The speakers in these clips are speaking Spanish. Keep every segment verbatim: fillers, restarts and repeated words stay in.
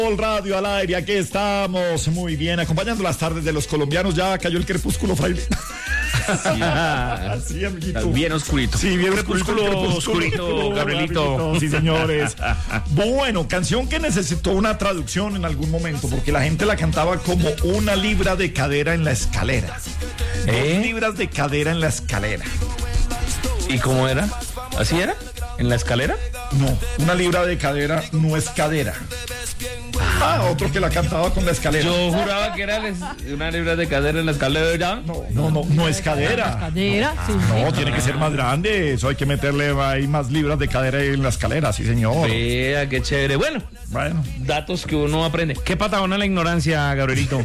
Radio al aire, aquí estamos, muy bien, acompañando las tardes de los colombianos. Ya cayó el crepúsculo, fraile. Sí, amiguito. Bien oscurito. Sí, bien crepúsculo, crepúsculo, oscurito, Gabrielito. Sí, señores. Bueno, canción que necesitó una traducción en algún momento, porque la gente la cantaba como una libra de cadera en la escalera. ¿Eh? Dos libras de cadera en la escalera. ¿Y cómo era? ¿Así era? ¿En la escalera? No, una libra de cadera no es cadera. Ah, otro que la cantaba con la escalera. Yo juraba que era les- una libra de cadera en la escalera. No, no, no, no es cadera. Cadera, sí. No, tiene que ser más grande. Eso hay que meterle ahí más libras de cadera en la escalera, sí, señor. Vea, qué chévere. Bueno, Bueno, datos que uno aprende. Qué patagona la ignorancia, Gabrielito.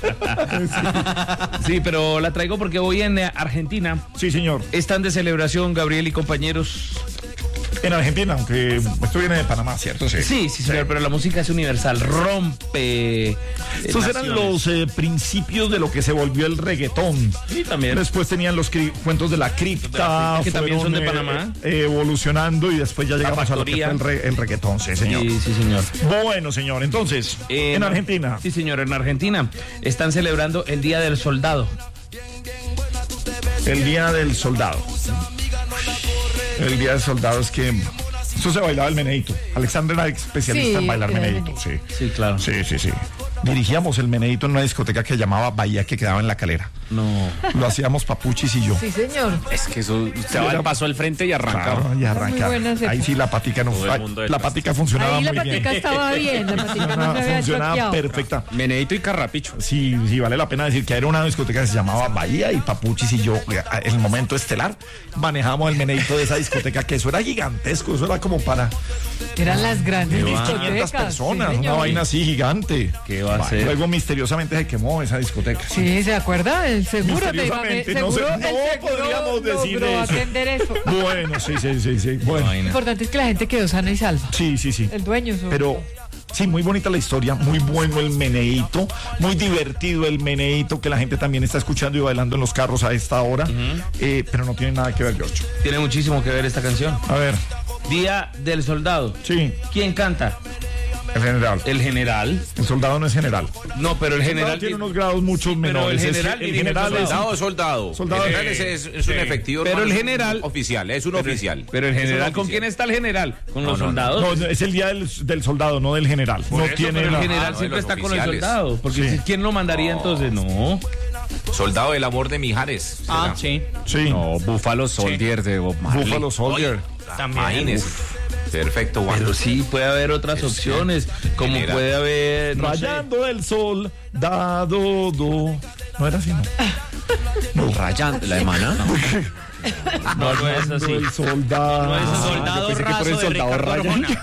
Sí, pero la traigo porque hoy en Argentina sí, señor. están de celebración, Gabriel y compañeros. En Argentina, aunque esto viene de Panamá, ¿cierto? Sí, Sí, sí, señor, pero la música es universal, rompe. eh, Estos eran naciones. los eh, principios de lo que se volvió el reggaetón. Sí, también. Después tenían los cri- cuentos de la cripta, Que también son de fueron, Panamá. eh, evolucionando y después ya llegamos a lo que factoría. fue el, re- el reggaetón, sí, señor. Sí, sí, señor. Bueno, señor, entonces, Eh, en no. Argentina. Sí, señor, en Argentina están celebrando el Día del Soldado. El Día del Soldado. El Día del Soldado es que eso se bailaba el meneíto. Alexander era especialista Sí, en bailar era el meneíto, sí. Sí, claro. Sí, sí, sí. Dirigíamos el meneíto en una discoteca que llamaba Bahía, que quedaba en La Calera. No. Lo hacíamos Papuchis y yo. Sí, señor. Es que eso se va el paso al frente y arranca. Claro, y arranca. Muy buenas Ahí épocas. sí la patica no, Todo el mundo la detrás. patica funcionaba Ahí la muy patica bien. estaba bien, la patica no se había Funcionaba choqueado. perfecta. Meneito y Carrapicho. Sí, sí, vale la pena decir que era una discoteca que se llamaba Bahía y Papuchis y yo, eh, en el momento estelar, manejamos el meneíto de esa discoteca, que eso era gigantesco, eso era como para Eran las grandes mil discotecas. quinientas personas, sí, una señor. vaina así gigante. ¿Qué va a ser? Luego misteriosamente se quemó esa discoteca. Sí, ¿se acuerda? El seguro te iba a Misteriosamente, seguro, no sé, el no seguro podríamos decir logró eso. atender eso. Bueno, sí, sí, sí, sí. Bueno, Vaina. Lo importante es que la gente quedó sana y salva. sí, sí, sí. El dueño sobre Pero todo. sí, muy bonita la historia, muy bueno el meneíto, muy divertido el meneíto, que la gente también está escuchando y bailando en los carros a esta hora, eh, pero no tiene nada que ver, George. Tiene muchísimo que ver esta canción. A ver, Día del Soldado. sí, ¿Quién canta? el general. El general. El soldado no es general. No, pero el El soldado general tiene unos grados mucho pero menores. el Es- general el dirige general el es soldado. Soldado, soldado. Soldado. El general es, es- es un efectivo. Pero hermano, el es un general- Oficial, es un oficial. Pero el Es un general, ¿con oficial. quién está el general? ¿Con No, los no, no. soldados? No, es el día del, del soldado, no del general. Por no eso, tiene pero el la- general Ah, no, siempre de los está con el oficiales. soldado. Porque Sí. si- ¿quién lo mandaría entonces? No. Soldado del amor de Mijares. Ah, será. sí. Sí, No, Buffalo Soldier de Bob Marley. Buffalo Soldier. También. Imagínese. Perfecto, Juan. Pero sí, puede haber otras Es opciones, como general. puede haber, no sé. Rayando el sol, dado, do. No era así, ¿no? Rayando, la de Maná. No, no es así. El soldado. No es un Ah, soldado yo pensé que raso por el de soldado Ricardo Ryan. Arjona.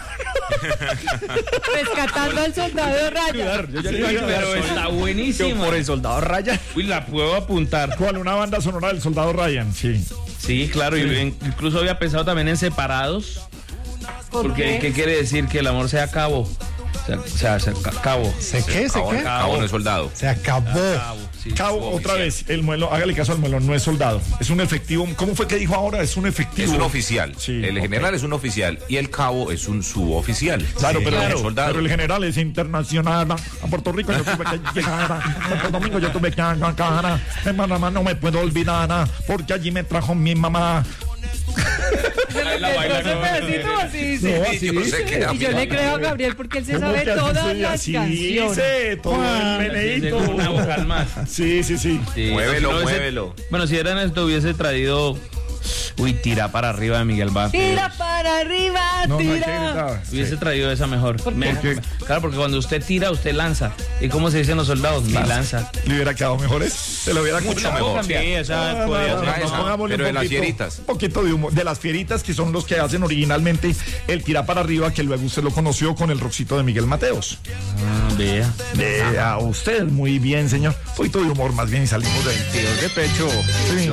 Rescatando al soldado Raya. Yo ya le iba a ayudar, pero está buenísimo. Por el soldado Ryan. Uy, la puedo apuntar. ¿Cuál? Una banda sonora del soldado Ryan, sí. Sí, claro, y en- incluso había pensado también en separados, ¿Por porque qué? ¿qué quiere decir? Que el amor sea cabo. O sea, o sea, se- ca- cabo. ¿Se qué? ¿Se Cabo, qué? cabo no es soldado. Se acabó. Cabo, sí. Cabo, otra oficial. vez, el muelo, hágale caso al muelo, no es soldado, es un efectivo. ¿Cómo fue que dijo ahora? Es un efectivo. Es un oficial. Sí, el ok. general es un oficial y el cabo es un suboficial. Claro, Sí, pero, el soldado. pero el general es internacional. A Puerto Rico yo tuve que llegar. A Santo Domingo yo tuve que llegar. En Panamá no me puedo olvidar, porque allí me trajo mi mamá. Ahí la baila, Ese no, pedacito no, no. así, sí. No, Sí, así yo sé que a Y mí yo no le me- creo a Gabriel porque él se ¿Cómo sabe que así todas se- las así canciones. dice, todo Juan. el meneíto. Llegó una vocal más. Sí, sí, sí. Sí, Muévelo, si no hubiese- muévelo. Bueno, si eran esto, hubiese traído. Uy, tira para arriba de Miguel Vázquez. Tira para arriba, No, no hay que tira. gritar. Hubiese traído esa mejor. ¿Por qué? Me- Porque- Claro, porque cuando usted tira, usted lanza. ¿Y cómo se dicen los soldados? Me lanza. ¿Le hubiera quedado mejores? ¿Se lo hubiera Mucho copiado? mejor. Sí, o sea, Ah, podría no, ser. no, esa, no, pongámosle pero un de las poquito- fieritas. Un poquito de humor. De las fieritas, que son los que hacen originalmente el tira para arriba, que luego usted lo conoció con el roxito de Miguel Mateos. Ah, vea. Vea usted, muy bien, señor. Un poquito de humor más bien y salimos del tiros de pecho. Sí.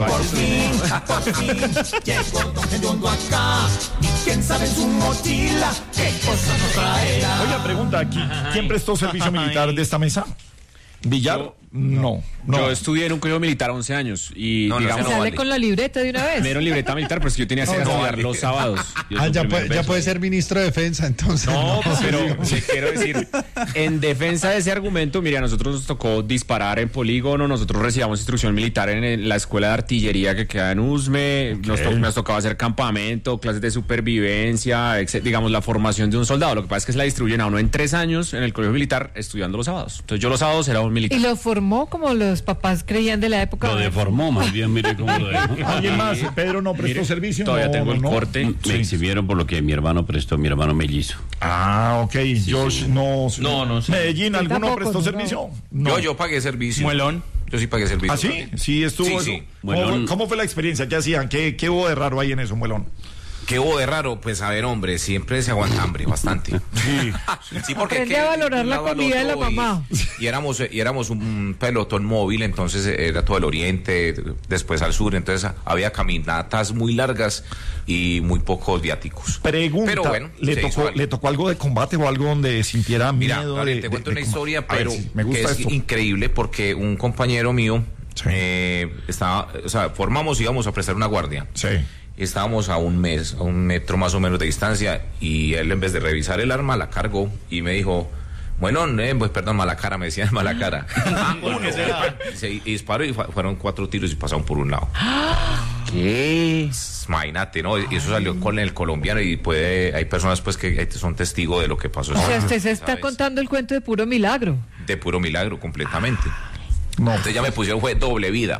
Oiga, pregunta aquí, ¿quién prestó servicio militar de esta mesa? ¿Villar? No, no. Yo estudié en un colegio militar once años y No, no, digamos, no Sale vale. con la libreta de una vez. me dieron libreta militar, pero es que yo tenía que No, no estudiar vale. los sábados. Yo Ah, su ya primer puede, ya beso. puede ser ministro de defensa, entonces. No, pues, pero te quiero decir, en defensa de ese argumento, mira, a nosotros nos tocó disparar en polígono, nosotros recibíamos instrucción militar en, en la escuela de artillería que queda en Usme, nos, to- nos tocaba hacer campamento, clases de supervivencia, etcétera, digamos, la formación de un soldado. Lo que pasa es que se la distribuyen a uno en tres años en el colegio militar estudiando los sábados. Entonces yo los sábados era un militar. Y lo formó como los papás creían de la época. Lo deformó, más bien, mire cómo lo dejó. ¿Alguien más? Pedro no prestó Mire, servicio. todavía No, tengo el no. corte. Me exhibieron por lo que mi hermano prestó, mi hermano mellizo. Ah, ok. Josh, no. No, no sé. Medellín, Yo ¿alguno tampoco, prestó no. servicio? No. Yo, yo pagué servicio. Muelón. Yo sí pagué servicio. ¿Ah, sí? Sí, estuvo. Sí, eso. sí. ¿Cómo, Muelón. fue, cómo fue la experiencia? ¿Qué hacían? ¿Qué, qué hubo de raro ahí en eso, Muelón? ¿Qué hubo de raro? Pues a ver, hombre, siempre se aguanta hambre, bastante. Sí. Sí, porque Aprende es que a valorar de un la lado al comida de la otro y- mamá. Y, éramos, y éramos un pelotón móvil, entonces era todo el oriente, después al sur, entonces había caminatas muy largas y muy pocos viáticos. Pregunta, Pero bueno, ¿le, se hizo tocó, algo. ¿le tocó algo de combate o algo donde sintiera Mira, miedo? Gabriel, de- te de- cuento de una combate? historia, A ver, pero sí, me gusta que es esto. increíble porque un compañero mío Sí. eh, estaba, o sea, formamos y íbamos a prestar una guardia. Sí. Estábamos a un mes, a un metro más o menos de distancia, y él en vez de revisar el arma la cargó y me dijo, bueno, eh, pues perdón, mala cara, me decían mala cara. Ah, uno. Se y disparó y fu- fueron cuatro tiros y pasaron por un lado. ¿Qué? Imagínate, ¿no? Y eso salió con el colombiano y puede, hay personas pues que son testigos de lo que pasó. O sea, usted se está ¿Sabes? contando el cuento de puro milagro. De puro milagro, completamente. No. Entonces ya me pusieron fue doble vida.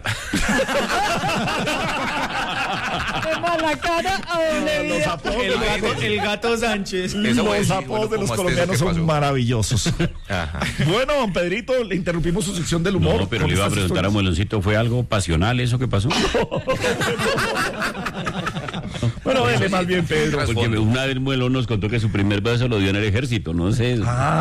De mala cara a doble Los vida. apodos de los- gato, el gato Sánchez. Eso fue los así, apodos bueno, de los como a usted colombianos lo que son pasó. maravillosos. Ajá. Bueno, don Pedrito, le interrumpimos su sección del humor. No, pero con le iba a estas preguntar a historias. Mueloncito, ¿fue algo pasional eso que pasó? Bueno, dele más bien, Pedro. Tras- Porque fondo. una vez Muelón nos contó que su primer beso lo dio en el ejército, no sé.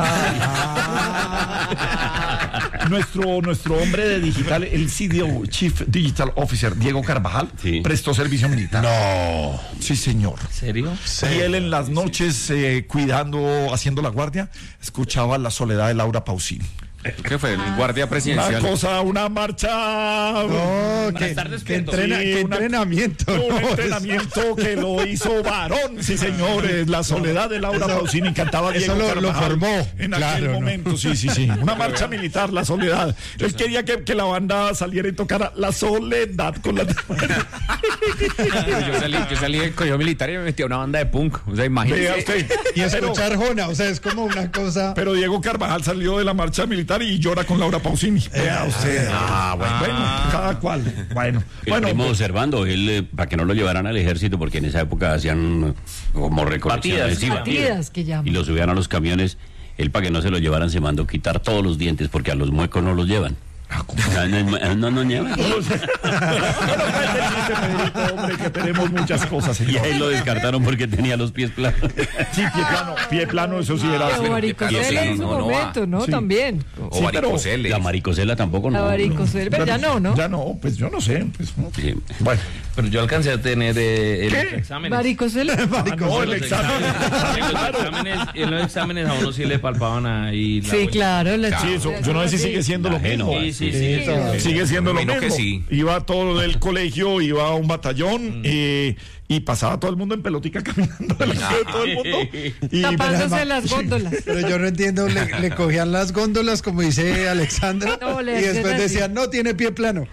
Ah, nuestro, nuestro hombre de digital, el C D O, Chief Digital Officer, Diego Carvajal, Sí. prestó servicio militar. No. Sí, señor. ¿Serio? Y él en las noches, eh, cuidando, haciendo la guardia, escuchaba La soledad de Laura Pausini. ¿Qué fue? El guardia Una presidencial. cosa, una marcha. No, que, estar que, despierto. entrena- Sí, que una- entrenamiento. Un ¿no? entrenamiento que lo hizo varón, sí señores. La soledad de Laura Eso- Pausini cantaba eso Diego lo- lo Carvajal formó, en claro, aquel ¿no? momento, sí, sí, sí. Una marcha militar, La soledad. Él quería que, que la banda saliera y tocara La soledad con la. Yo salí, yo salí del colegio militar y me metí a una banda de punk. O sea, imagínese. Vea usted. Y Pero, escuchar Jona, o sea, es como una cosa. pero Diego Carvajal salió de la marcha militar y llora con Laura Pausini. Vea usted. Ah, bueno, bueno, cada cual. Bueno, bueno. Estuvimos observando, él, eh, para que no lo llevaran al ejército, porque en esa época hacían eh, como recolección Batidas, masiva. Batidas, que llaman. Y lo subían a los camiones. Él, para que no se lo llevaran, se mandó quitar todos los dientes, porque a los muecos no los llevan. Ah, no, no, no, no llevan. Bueno, cuente el chiste, Pedrito, hombre, que tenemos muchas cosas. Y señor. ahí lo descartaron porque tenía los pies planos. Sí, pie plano, pie plano, eso sí era. Pero varicocela sí, en su no, no va. momento, ¿no? Sí. También. O Sí, pero- varicocele. La maricocela tampoco, La no. varicocela, pero ya no, ¿no? Ya no, pues yo no sé. Pues, no. Sí. Bueno, Pero yo alcancé a tener eh, en ¿Qué? los exámenes. Varicocela. ah, no, el Los examen. exámenes, en, los exámenes, en los exámenes a uno sí le palpaban ahí. la Sí, vuelta. claro. la Sí, eso, yo no sé si sigue siendo lo Ajeno. mismo. Sí, sí, sí. Sí. Sigue siendo Me lo imagino mismo. que sí. Iba todo del colegio, iba a un batallón eh, y pasaba todo el mundo en pelotica caminando delante de todo el mundo. Y, Tapándose las góndolas. Pero yo no entiendo, le, le cogían las góndolas, como dice Alexandra, No, le y hacían después así. decían, no, tiene pie plano.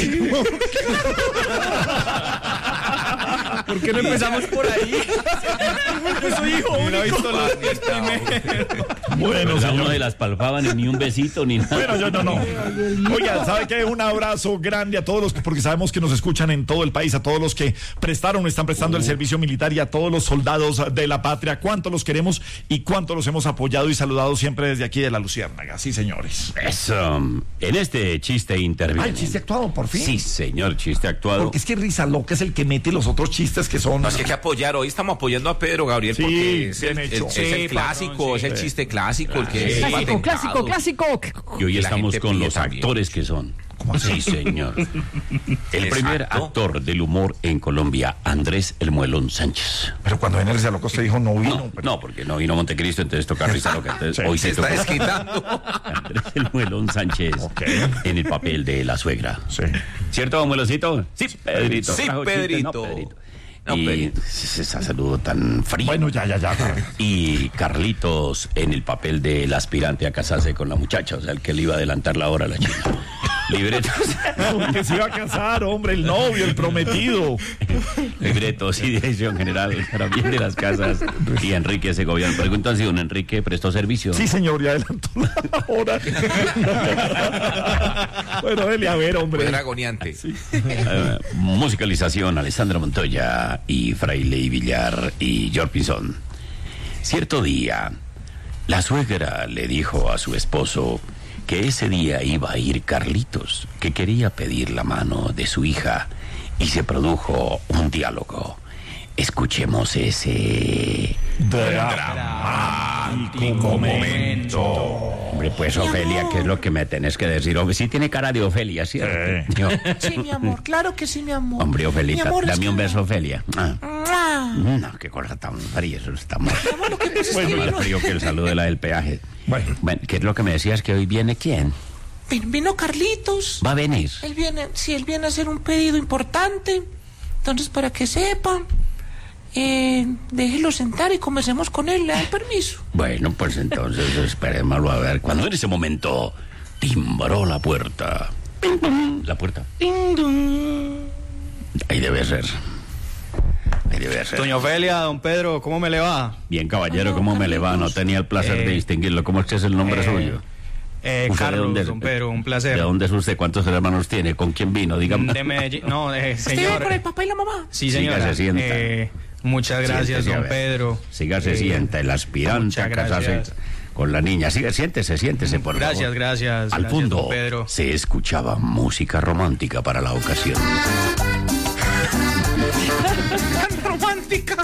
¿Por qué no empezamos por ahí? Yo soy hijo único. Visto los diez primeros. bueno, Pues a señor. uno de las palpaban y ni un besito ni nada. Bueno, yo no, no. Oiga, ¿sabe qué? Un abrazo grande a todos los que, porque sabemos que nos escuchan en todo el país, a todos los que prestaron o están prestando el servicio militar y a todos los soldados de la patria. Cuánto los queremos y cuánto los hemos apoyado y saludado siempre desde aquí de la Luciérnaga. Sí, señores. Eso. En este chiste interviene. Ay, chiste actuado, por fin. Sí, señor, chiste actuado. Porque es que Risa Loca es el que mete los otros chistes que son. No, es que hay que apoyar. Hoy estamos apoyando a Pedro, Gabriel, Sí, porque es el, bien el- hecho. es el Sí, clásico, patrón, es sí. el chiste clásico, el que es Clásico, patentado. clásico, clásico. Y hoy que la estamos gente con pide los también. actores que son ¿Cómo así? Sí, señor. El primer Exacto. actor del humor en Colombia, Andrés El Muelón Sánchez. Pero cuando viene el Loco usted dijo no vino. No, pero- no, porque no vino Montecristo, entonces toca risa loca. Entonces, Sí, hoy Se se está toca desquitando. Andrés El Muelón Sánchez Ok. en el papel de la suegra. Sí. ¿Cierto, don Mueloncito? Sí, Pedrito. Sí, Trajo chiste, Pedrito. no, Pedrito. No, Y Pedrito. ese ese saludo tan frío. Bueno, ya, ya, ya. Y Carlitos en el papel del aspirante a casarse con la muchacha, o sea, el que le iba a adelantar la hora a la chica. Libretos, No, que se iba a casar, hombre, el novio, el prometido. libretos y dirección general para bien de las casas y Enrique Segoviano. Preguntan si don Enrique prestó servicio. Sí, señor, ya adelantó la hora. Bueno, dele a ver, hombre. Fue agoniante. Eh, musicalización, Alessandra Montoya y Fraile Villar y George Pinzón. Cierto día, la suegra le dijo a su esposo que ese día iba a ir Carlitos, que quería pedir la mano de su hija, y se produjo un diálogo. Escuchemos ese Dramático momento. Hombre, pues Ofelia, ¿qué es lo que me tenés que decir? Hombre, sí tiene cara de Ofelia, ¿cierto? Sí. Yo- Sí, mi amor, claro que sí, mi amor. Hombre, Ofelita, Mi amor, es dame que- un beso, Ofelia. Ah. Ah, No, qué cosa tan fría, eso está más, mi amor, lo que pasa es que más vino, frío que el saludo de la del peaje. Bueno. Bueno, ¿qué es lo que me decías que hoy viene quién? vino- vino Carlitos. Va a venir. Él viene, sí, él viene a hacer un pedido importante. Entonces, para que sepa, eh, déjelo sentar y comencemos con él. ¿Le da el permiso? Bueno, pues entonces esperémoslo a ver. Cuando en ese momento timbró la puerta. Ping, pong, la puerta. Ding, dong. Ahí debe ser. Ahí debe ser. Doña Ofelia, don Pedro, ¿cómo me le va? Bien, caballero, ¿cómo me le va? No tenía el placer Eh, de distinguirlo. ¿Cómo es que es el nombre eh, suyo? Eh, ¿Usted de Carlos, dónde es? don Pedro, un placer. ¿De dónde es usted? ¿Cuántos hermanos tiene? ¿Con quién vino? Dígame. De Medellín. No, eh, ¿Usted viene señor. con el papá y la mamá? Sí, Sígase, señora. sienta. Eh, muchas gracias, Siéntese, a don ver. Pedro. Sígase, Eh, sienta, el aspirante muchas a casarse gracias. con la niña. Siga, siéntese, siéntese, por Gracias, favor. gracias. Al gracias, fondo don Pedro. se escuchaba música romántica para la ocasión. ¡Romántica!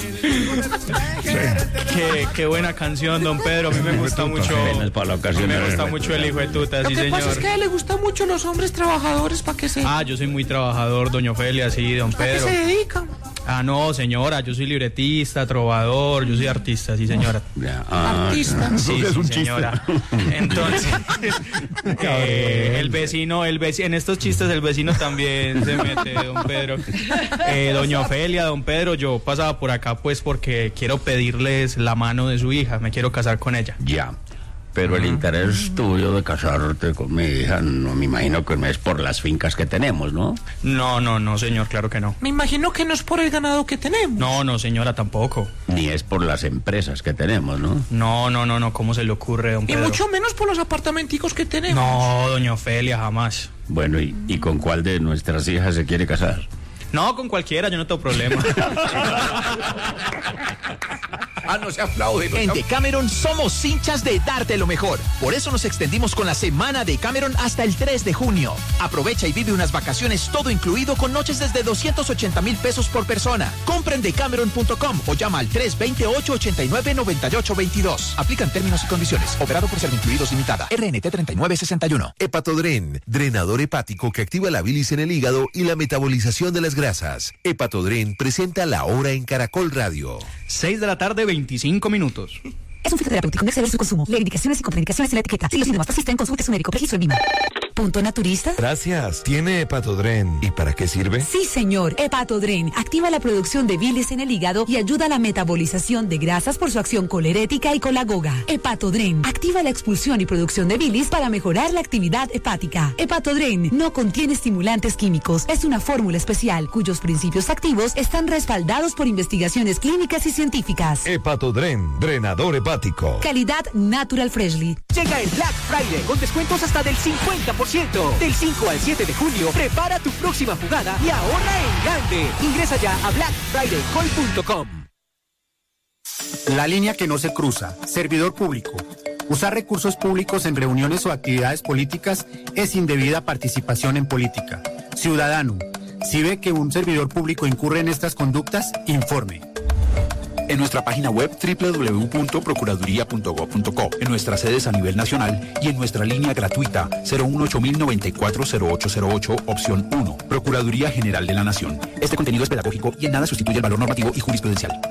Qué, qué buena canción, don Pedro. A mí me gusta mucho. Apenas para la ocasión. Me gusta mucho el hijo de tuta, Lo sí, que señor. pasa es que a él le gustan mucho los hombres trabajadores, para que se... Ah, yo soy muy trabajador, doña Ofelia, sí, don ¿A qué Pedro. se dedica? Ah, no, señora, yo soy libretista, trovador, yo soy artista, sí, señora. Ya, ah, Artista. Sí, Eso es sí, un chiste. señora. Entonces, eh, el vecino, el vecino, en estos chistes el vecino también se mete, don Pedro. Eh, doña Ofelia, don Pedro, yo pasaba por acá pues porque quiero pedirles la mano de su hija, me quiero casar con ella. ya. Pero el interés tuyo de casarte con mi hija, no me imagino que no es por las fincas que tenemos, ¿no? No, no, no, señor, claro que no. Me imagino que no es por el ganado que tenemos. No, no, señora, tampoco. Ni es por las empresas que tenemos, ¿no? No, no, no, no, ¿cómo se le ocurre, don Y Pedro? mucho menos por los apartamenticos que tenemos. No, doña Ofelia, jamás. Bueno, ¿y, y con cuál de nuestras hijas se quiere casar? No, con cualquiera, yo no tengo problema. Ah, no se aplaude. no se En Decameron somos hinchas de darte lo mejor. Por eso nos extendimos con la semana de Decameron hasta el tres de junio. Aprovecha y vive unas vacaciones todo incluido con noches desde doscientos ochenta mil pesos por persona. Compra en decameron punto com o llama al tres dos ocho, ocho nueve, nueve ocho dos dos. Aplican términos y condiciones. Operado por Servincluidos Limitada. R N T treinta y nueve sesenta y uno. Hepatodren, drenador hepático que activa la bilis en el hígado y la metabolización de las grasas. Hepatodren presenta La Hora en Caracol Radio. Seis de la tarde, veinticinco minutos. Es un fitoterapéutico, no exceder su consumo. Lee indicaciones y contraindicaciones en la etiqueta. Si los síntomas persisten, consulte a su médico. Registro en Lima. ¿Punto naturista? Gracias. ¿Tiene Hepatodren? ¿Y para qué sirve? Sí, señor. Hepatodren activa la producción de bilis en el hígado y ayuda a la metabolización de grasas por su acción colerética y colagoga. Hepatodren activa la expulsión y producción de bilis para mejorar la actividad hepática. Hepatodren no contiene estimulantes químicos. Es una fórmula especial cuyos principios activos están respaldados por investigaciones clínicas y científicas. Hepatodren, drenador hepático. Calidad Natural Freshly. Llega el Black Friday con descuentos hasta del cincuenta por ciento. Del cinco al siete de junio, prepara tu próxima jugada y ahorra en grande. Ingresa ya a black friday call punto com. La línea que no se cruza. Servidor público. Usar recursos públicos en reuniones o actividades políticas es indebida participación en política. Ciudadano, si ve que un servidor público incurre en estas conductas, informe. En nuestra página web doble u doble u doble u punto procuraduría punto gob punto co, en nuestras sedes a nivel nacional y en nuestra línea gratuita cero uno ocho mil noventa y cuatro cero ocho cero ocho, opción uno. Procuraduría General de la Nación. Este contenido es pedagógico y en nada sustituye el valor normativo y jurisprudencial.